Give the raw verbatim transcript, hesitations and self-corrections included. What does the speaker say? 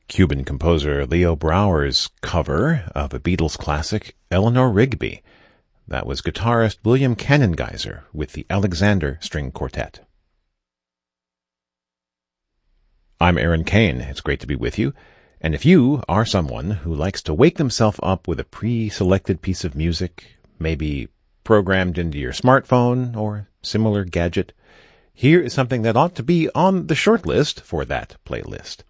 Cuban composer Leo Brouwer's cover of a Beatles classic, Eleanor Rigby. That was guitarist William Kanengeiser with the Alexander String Quartet. I'm Aaron Kane. It's great to be with you. And if you are someone who likes to wake themselves up with a pre-selected piece of music, maybe programmed into your smartphone or similar gadget, here is something that ought to be on the short list for that playlist.